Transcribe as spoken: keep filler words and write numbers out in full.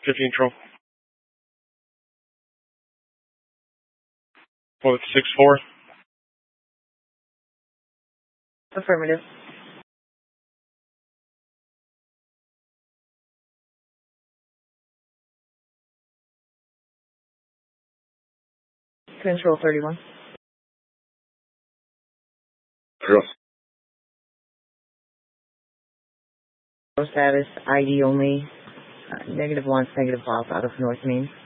fifteen control. Well, it's six four. Affirmative. Control thirty-one. Control. Status I D only. Uh, negative launch, negative files out of North Main.